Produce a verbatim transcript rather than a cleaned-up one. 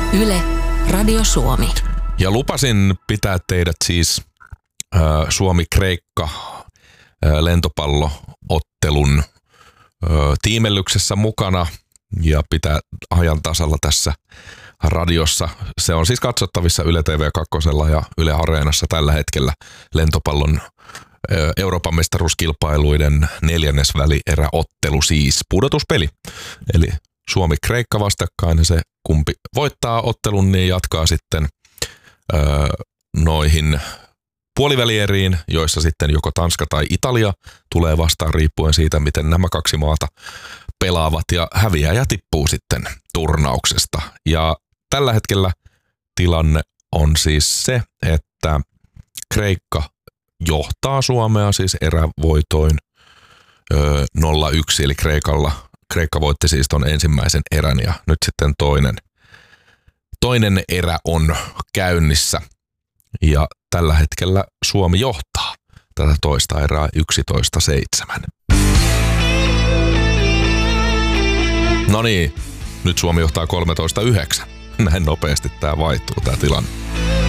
Yle, Radio Suomi. Ja lupasin pitää teidät siis äh, Suomi-Kreikka äh, lentopalloottelun äh, tiimellyksessä mukana ja pitää ajan tasalla tässä radiossa. Se on siis katsottavissa Yle T V kaksi ja Yle Areenassa tällä hetkellä lentopallon äh, Euroopan mestaruuskilpailuiden neljännesvälieräottelu, siis pudotuspeli. Eli Suomi-Kreikka vastakkain ja se kumpi voittaa ottelun, niin jatkaa sitten öö, noihin puolivälieriin, joissa sitten joko Tanska tai Italia tulee vastaan riippuen siitä, miten nämä kaksi maata pelaavat ja häviäjä tippuu sitten turnauksesta. Ja tällä hetkellä tilanne on siis se, että Kreikka johtaa Suomea siis erävoitoin öö, nolla yksi, eli Kreikalla Kreikka voitti siis ton ensimmäisen erän ja nyt sitten toinen, toinen erä on käynnissä ja tällä hetkellä Suomi johtaa tätä toista erää yksitoista seitsemän. No niin, nyt Suomi johtaa kolmetoista yhdeksän. Näin nopeasti tää vaihtuu tää tilanne.